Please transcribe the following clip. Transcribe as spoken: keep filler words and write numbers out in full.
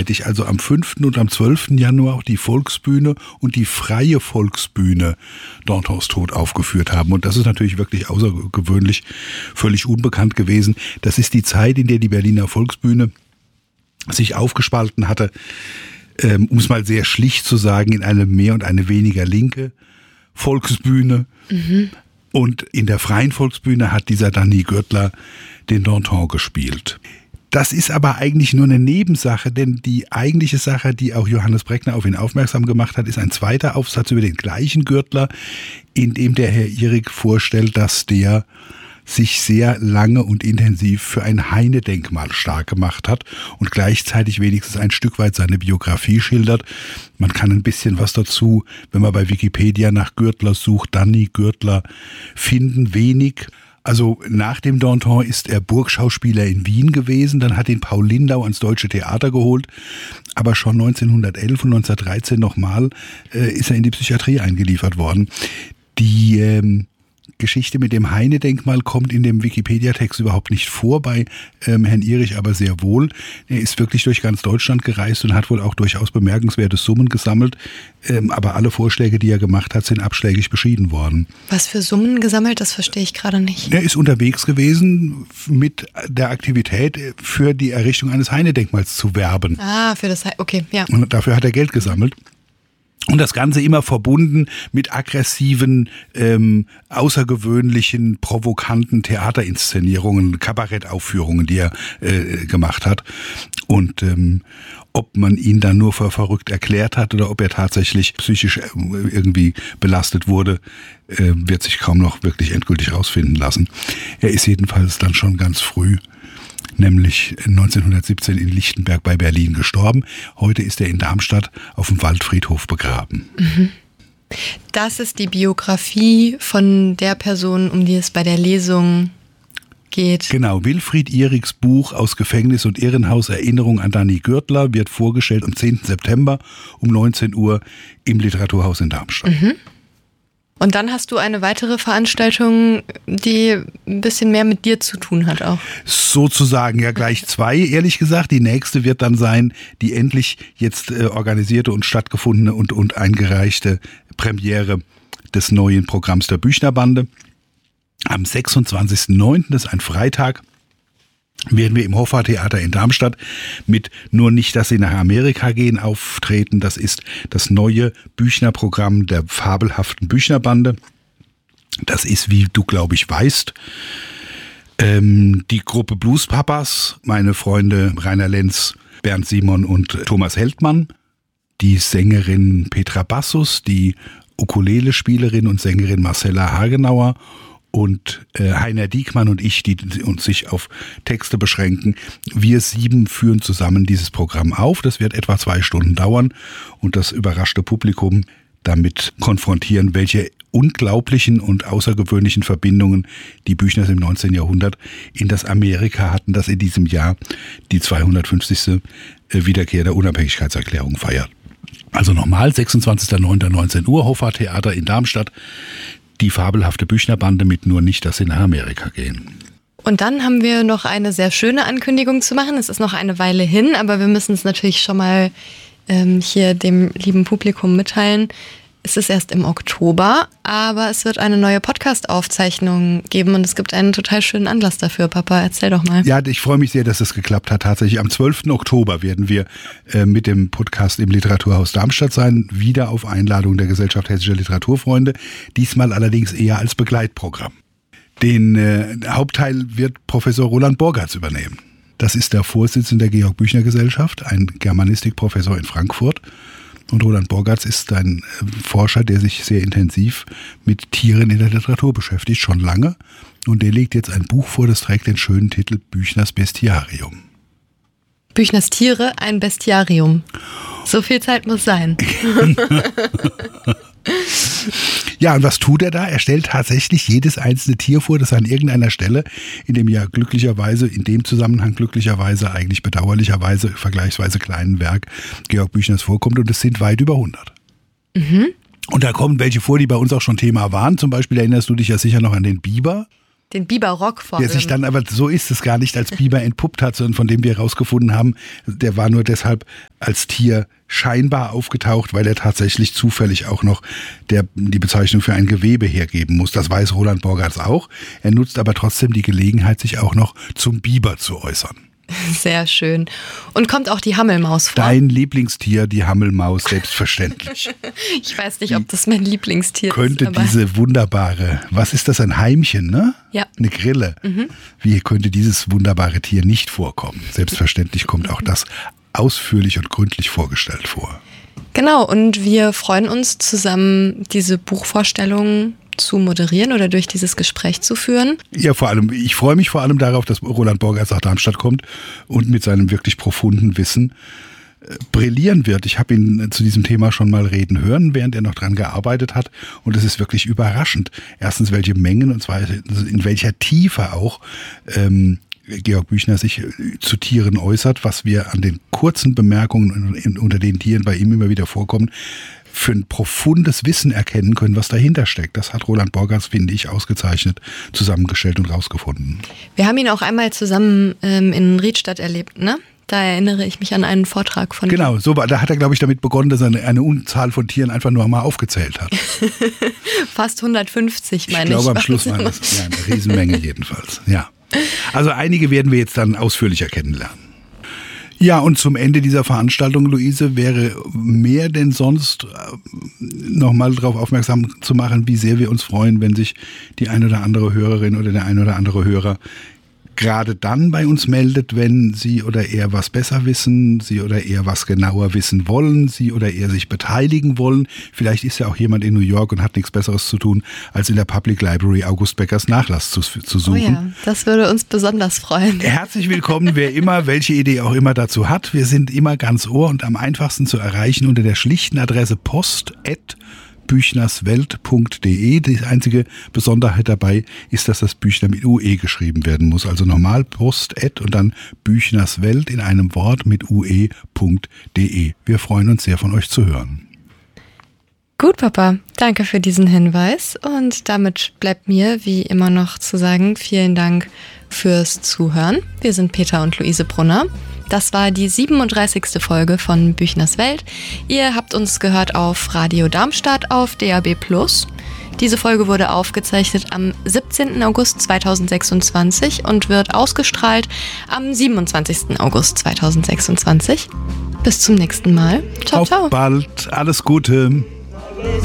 gleichzeitig, also am fünften und am zwölften Januar auch die Volksbühne und die Freie Volksbühne Dantons Tod aufgeführt haben. Und das ist natürlich wirklich außergewöhnlich, völlig unbekannt gewesen. Das ist die Zeit, in der die Berliner Volksbühne sich aufgespalten hatte, ähm, um es mal sehr schlicht zu sagen, in eine mehr und eine weniger linke Volksbühne. Mhm. Und in der Freien Volksbühne hat dieser Danny Gürtler den Danton gespielt. Das ist aber eigentlich nur eine Nebensache, denn die eigentliche Sache, die auch Johannes Breckner auf ihn aufmerksam gemacht hat, ist ein zweiter Aufsatz über den gleichen Gürtler, in dem der Herr Ihrig vorstellt, dass der sich sehr lange und intensiv für ein Heine-Denkmal stark gemacht hat und gleichzeitig wenigstens ein Stück weit seine Biografie schildert. Man kann ein bisschen was dazu, wenn man bei Wikipedia nach Gürtler sucht, Danny Gürtler, finden, wenig. Also nach dem Danton ist er Burgschauspieler in Wien gewesen, dann hat ihn Paul Lindau ans Deutsche Theater geholt, aber schon neunzehnhundertelf und neunzehnhundertdreizehn nochmal äh, ist er in die Psychiatrie eingeliefert worden. Die ähm, Geschichte mit dem Heine-Denkmal kommt in dem Wikipedia-Text überhaupt nicht vor, bei ähm, Herrn Ihrig aber sehr wohl. Er ist wirklich durch ganz Deutschland gereist und hat wohl auch durchaus bemerkenswerte Summen gesammelt, ähm, aber alle Vorschläge, die er gemacht hat, sind abschlägig beschieden worden. Was für Summen gesammelt, das verstehe ich gerade nicht. Er ist unterwegs gewesen mit der Aktivität, für die Errichtung eines Heine-Denkmals zu werben. Ah, für das Heine, okay, ja. Und dafür hat er Geld gesammelt. Und das Ganze immer verbunden mit aggressiven, ähm, außergewöhnlichen, provokanten Theaterinszenierungen, Kabarettaufführungen, die er äh, gemacht hat. Und ähm, ob man ihn dann nur für verrückt erklärt hat oder ob er tatsächlich psychisch irgendwie belastet wurde, äh, wird sich kaum noch wirklich endgültig rausfinden lassen. Er ist jedenfalls dann schon ganz früh, nämlich neunzehnhundertsiebzehn in Lichtenberg bei Berlin gestorben. Heute ist er in Darmstadt auf dem Waldfriedhof begraben. Das ist die Biografie von der Person, um die es bei der Lesung geht. Genau, Wilfried Ihrigs Buch Aus Gefängnis und Irrenhaus, Erinnerung an Danny Gürtler, wird vorgestellt am zehnten September um neunzehn Uhr im Literaturhaus in Darmstadt. Mhm. Und dann hast du eine weitere Veranstaltung, die ein bisschen mehr mit dir zu tun hat auch. Sozusagen ja gleich zwei, ehrlich gesagt. Die nächste wird dann sein, die endlich jetzt äh, organisierte und stattgefundene und, und eingereichte Premiere des neuen Programms der Büchnerbande. Am sechsundzwanzigsten neunten, das ist ein Freitag, werden wir im Hoffa-Theater in Darmstadt mit Nur nicht, dass sie nach Amerika gehen auftreten. Das ist das neue Büchner-Programm der fabelhaften Büchnerbande. Das ist, wie du, glaube ich, weißt, ähm, die Gruppe Bluespapas, meine Freunde Rainer Lenz, Bernd Simon und Thomas Heldmann, die Sängerin Petra Bassus, die Ukulele-Spielerin und Sängerin Marcella Hagenauer und äh, Heiner Diekmann und ich, die uns sich auf Texte beschränken. Wir sieben führen zusammen dieses Programm auf. Das wird etwa zwei Stunden dauern und das überraschte Publikum damit konfrontieren, welche unglaublichen und außergewöhnlichen Verbindungen die Büchners im neunzehnten Jahrhundert in das Amerika hatten, das in diesem Jahr die zweihundertfünfzigste Wiederkehr der Unabhängigkeitserklärung feiert. Also nochmal, sechsundzwanzigsten neunten neunzehn Uhr, Hoffa Theater in Darmstadt. Die fabelhafte Büchnerbande mit Nur nicht, dass sie nach Amerika gehen. Und dann haben wir noch eine sehr schöne Ankündigung zu machen. Es ist noch eine Weile hin, aber wir müssen es natürlich schon mal ähm, hier dem lieben Publikum mitteilen. Es ist erst im Oktober, aber es wird eine neue Podcast-Aufzeichnung geben und es gibt einen total schönen Anlass dafür. Papa, erzähl doch mal. Ja, ich freue mich sehr, dass es geklappt hat. Tatsächlich am zwölften Oktober werden wir äh, mit dem Podcast im Literaturhaus Darmstadt sein, wieder auf Einladung der Gesellschaft Hessischer Literaturfreunde, diesmal allerdings eher als Begleitprogramm. Den äh, Hauptteil wird Professor Roland Borgartz übernehmen. Das ist der Vorsitzende der Georg-Büchner-Gesellschaft, ein Germanistikprofessor in Frankfurt. Und Roland Borgartz ist ein Forscher, der sich sehr intensiv mit Tieren in der Literatur beschäftigt, schon lange. Und der legt jetzt ein Buch vor, das trägt den schönen Titel Büchners Bestiarium. Büchners Tiere, ein Bestiarium. So viel Zeit muss sein. Ja, und was tut er da? Er stellt tatsächlich jedes einzelne Tier vor, das an irgendeiner Stelle in dem ja glücklicherweise, in dem Zusammenhang glücklicherweise, eigentlich bedauerlicherweise, vergleichsweise kleinen Werk Georg Büchners vorkommt. Und es sind weit über hundert. Mhm. Und da kommen welche vor, die bei uns auch schon Thema waren. Zum Beispiel erinnerst du dich ja sicher noch an den Biber. Den Biberrock vor allem. Der sich dann aber, so ist es gar nicht, als Biber entpuppt hat, sondern von dem wir herausgefunden haben, der war nur deshalb als Tier scheinbar aufgetaucht, weil er tatsächlich zufällig auch noch der, die Bezeichnung für ein Gewebe hergeben muss. Das weiß Roland Borgartz auch. Er nutzt aber trotzdem die Gelegenheit, sich auch noch zum Biber zu äußern. Sehr schön. Und kommt auch die Hammelmaus vor? Dein Lieblingstier, die Hammelmaus, selbstverständlich. Ich weiß nicht, ob das mein Lieblingstier könnte ist. Könnte diese wunderbare, was ist das, ein Heimchen, ne? Ja. Eine Grille. Mhm. Wie könnte dieses wunderbare Tier nicht vorkommen? Selbstverständlich kommt auch das ausführlich und gründlich vorgestellt vor. Genau, und wir freuen uns zusammen, diese Buchvorstellung zu moderieren oder durch dieses Gespräch zu führen. Ja, vor allem, ich freue mich vor allem darauf, dass Roland Borgartz nach Darmstadt kommt und mit seinem wirklich profunden Wissen äh, brillieren wird. Ich habe ihn zu diesem Thema schon mal reden hören, während er noch dran gearbeitet hat, und es ist wirklich überraschend. Erstens, welche Mengen und zwar in welcher Tiefe auch ähm, Georg Büchner sich zu Tieren äußert, was wir an den kurzen Bemerkungen unter den Tieren bei ihm immer wieder vorkommen, für ein profundes Wissen erkennen können, was dahinter steckt. Das hat Roland Borgartz, finde ich, ausgezeichnet zusammengestellt und rausgefunden. Wir haben ihn auch einmal zusammen ähm, in Riedstadt erlebt, ne? Da erinnere ich mich an einen Vortrag von Genau, so war, da hat er, glaube ich, damit begonnen, dass er eine, eine Unzahl von Tieren einfach nur mal aufgezählt hat. Fast hundertfünfzig, meine ich. Ich glaube, am Schluss waren das ja, eine Riesenmenge jedenfalls. Ja. Also einige werden wir jetzt dann ausführlicher kennenlernen. Ja, und zum Ende dieser Veranstaltung, Luise, wäre mehr denn sonst nochmal darauf aufmerksam zu machen, wie sehr wir uns freuen, wenn sich die ein oder andere Hörerin oder der ein oder andere Hörer gerade dann bei uns meldet, wenn sie oder er was besser wissen, sie oder er was genauer wissen wollen, sie oder er sich beteiligen wollen. Vielleicht ist ja auch jemand in New York und hat nichts Besseres zu tun, als in der Public Library August Beckers Nachlass zu, zu suchen. Oh ja, das würde uns besonders freuen. Herzlich willkommen, wer immer, welche Idee auch immer dazu hat. Wir sind immer ganz ohr und am einfachsten zu erreichen unter der schlichten Adresse post at büchnerswelt punkt de. Die einzige Besonderheit dabei ist, dass das Büchner mit U E geschrieben werden muss. Also normal post at und dann büchnerswelt in einem Wort mit U E punkt de. Wir freuen uns sehr, von euch zu hören. Gut, Papa, danke für diesen Hinweis. Und damit bleibt mir wie immer noch zu sagen, vielen Dank fürs Zuhören. Wir sind Peter und Luise Brunner. Das war die siebenunddreißigste Folge von Büchners Welt. Ihr habt uns gehört auf Radio Darmstadt auf D A B plus. Diese Folge wurde aufgezeichnet am siebzehnten August zweitausendsechsundzwanzig und wird ausgestrahlt am siebenundzwanzigsten August zweitausendsechsundzwanzig. Bis zum nächsten Mal. Ciao, Auf ciao. bald. Alles Gute.